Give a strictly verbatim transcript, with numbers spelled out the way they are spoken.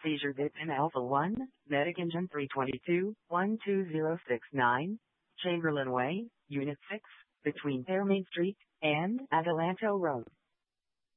Seizure Victim Alpha one, Medic Engine three twenty-two, one two zero six nine, Chamberlain Way, Unit six, between Fairmain Street and Adelanto Road.